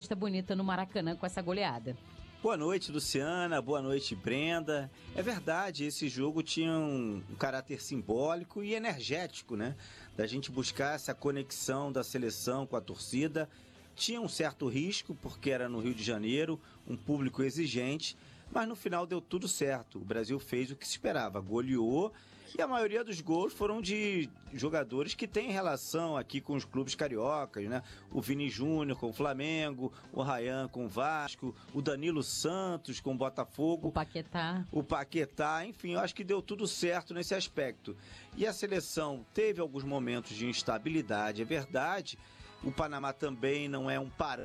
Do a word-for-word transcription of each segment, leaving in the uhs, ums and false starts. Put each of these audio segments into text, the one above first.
festa bonita no Maracanã com essa goleada. Boa noite, Luciana. Boa noite, Brenda. É verdade, esse jogo tinha um, um caráter simbólico e energético, né? Da gente buscar essa conexão da seleção com a torcida. Tinha um certo risco, porque era no Rio de Janeiro, um público exigente, mas no final deu tudo certo. O Brasil fez o que se esperava, goleou, e a maioria dos gols foram de jogadores que têm relação aqui com os clubes cariocas, né? O Vini Júnior com o Flamengo, o Ryan com o Vasco, o Danilo Santos com o Botafogo. O Paquetá. O Paquetá, enfim, eu acho que deu tudo certo nesse aspecto. E a seleção teve alguns momentos de instabilidade, é verdade. O Panamá também não é um parâmetro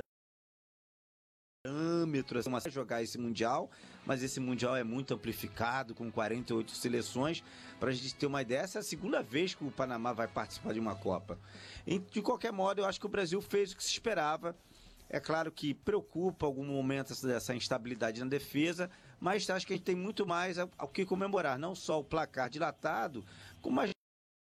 para jogar esse Mundial, mas esse Mundial é muito amplificado, com quarenta e oito seleções. Para a gente ter uma ideia, essa é a segunda vez que o Panamá vai participar de uma Copa. E, de qualquer modo, eu acho que o Brasil fez o que se esperava. É claro que preocupa algum momento essa, essa instabilidade na defesa, mas acho que a gente tem muito mais ao que comemorar. Não só o placar dilatado, como as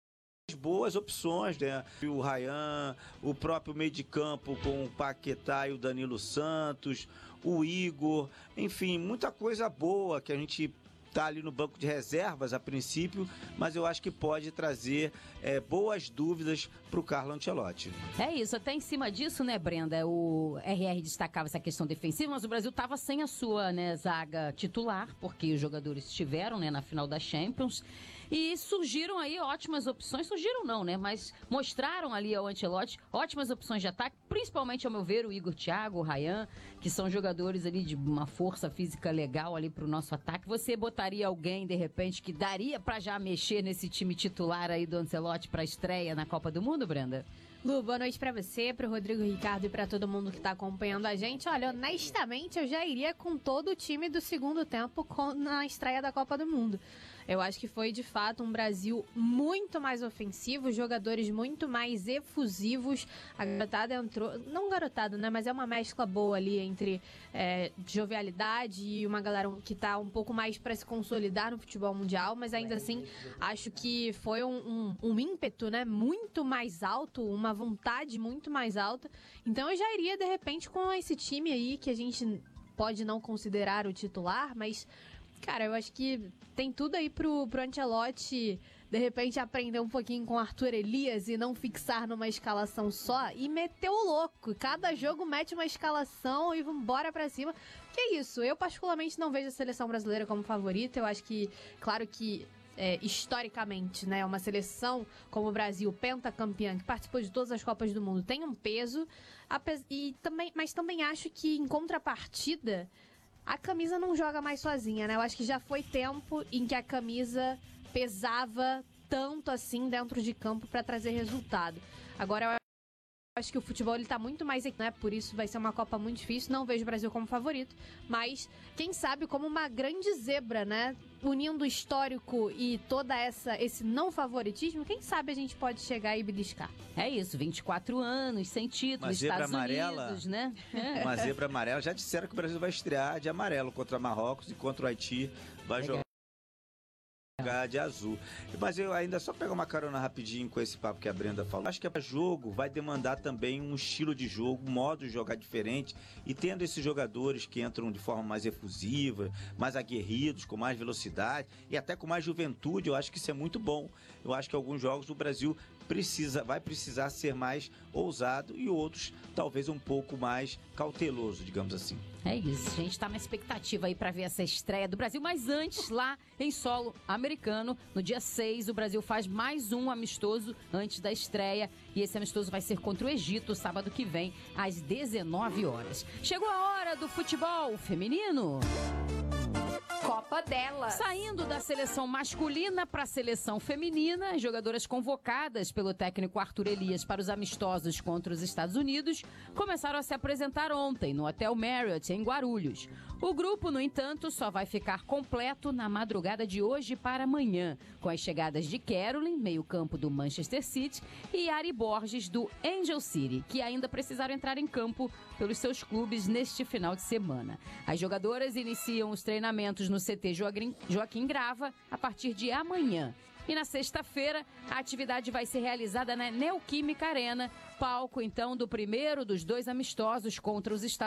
boas opções, né? O Ryan, o próprio meio de campo com o Paquetá e o Danilo Santos, o Igor, enfim, muita coisa boa que a gente tá ali no banco de reservas a princípio, mas eu acho que pode trazer é, boas dúvidas para o Carlo Ancelotti. É isso, até em cima disso, né, Brenda, o R R destacava essa questão defensiva, mas o Brasil estava sem a sua, né, zaga titular, porque os jogadores estiveram, né, na final da Champions, e surgiram aí ótimas opções, surgiram não, né, mas mostraram ali ao Ancelotti ótimas opções de ataque, principalmente, ao meu ver, o Igor Thiago, o Ryan, que são jogadores ali de uma força física legal ali para o nosso ataque. Você botaria alguém, de repente, que daria para já mexer nesse time titular aí do Ancelotti para a estreia na Copa do Mundo, Brenda? Lu, boa noite pra você, pro Rodrigo Ricardo e pra todo mundo que tá acompanhando a gente. Olha, honestamente, eu já iria com todo o time do segundo tempo com, na estreia da Copa do Mundo. Eu acho que foi, de fato, um Brasil muito mais ofensivo, jogadores muito mais efusivos. A garotada entrou... Não garotada, né? Mas é uma mescla boa ali entre é, jovialidade e uma galera que tá um pouco mais pra se consolidar no futebol mundial. Mas ainda assim, acho que foi um, um, um ímpeto, né? Muito mais alto, uma vontade muito mais alta. Então eu já iria, de repente, com esse time aí que a gente pode não considerar o titular, mas... Cara, eu acho que tem tudo aí pro, pro Ancelotti, de repente, aprender um pouquinho com o Arthur Elias e não fixar numa escalação só e meter o louco. Cada jogo mete uma escalação e vambora pra cima. Que é isso, eu particularmente não vejo a seleção brasileira como favorita. Eu acho que, claro que... É, historicamente, né, uma seleção como o Brasil, pentacampeã, que participou de todas as Copas do Mundo, tem um peso, e também, mas também acho que, em contrapartida, a camisa não joga mais sozinha, né? Eu acho que já foi tempo em que a camisa pesava tanto assim dentro de campo para trazer resultado. Agora, eu acho que o futebol ele tá muito mais, né? Por isso vai ser uma Copa muito difícil. Não vejo o Brasil como favorito, mas quem sabe como uma grande zebra, né? Unindo o histórico e toda essa esse não favoritismo, quem sabe a gente pode chegar e beliscar. É isso, vinte e quatro anos, sem título, uma zebra Estados amarela, Unidos, né? Uma zebra amarela. Já disseram que o Brasil vai estrear de amarelo contra Marrocos e contra o Haiti vai jogar de azul. Mas eu ainda só pegar uma carona rapidinho com esse papo que a Brenda falou. Acho que o jogo vai demandar também um estilo de jogo, um modo de jogar diferente, e tendo esses jogadores que entram de forma mais efusiva, mais aguerridos, com mais velocidade e até com mais juventude, eu acho que isso é muito bom. Eu acho que alguns jogos o Brasil precisa, vai precisar ser mais ousado e outros talvez um pouco mais cauteloso, digamos assim. É isso, a gente tá na expectativa aí pra ver essa estreia do Brasil, mas antes, lá em solo americano, no dia seis, o Brasil faz mais um amistoso antes da estreia, e esse amistoso vai ser contra o Egito, sábado que vem, às dezenove horas. Chegou a hora do futebol feminino. Copa delas. Saindo da seleção masculina para a seleção feminina, jogadoras convocadas pelo técnico Arthur Elias para os amistosos contra os Estados Unidos começaram a se apresentar ontem no Hotel Marriott, em Guarulhos. O grupo, no entanto, só vai ficar completo na madrugada de hoje para amanhã, com as chegadas de Caroline, meio-campo do Manchester City, e Ari Borges, do Angel City, que ainda precisaram entrar em campo pelos seus clubes neste final de semana. As jogadoras iniciam os treinamentos no C T Joaquim Grava a partir de amanhã. E na sexta-feira, a atividade vai ser realizada na Neoquímica Arena, palco, então, do primeiro dos dois amistosos contra os Estados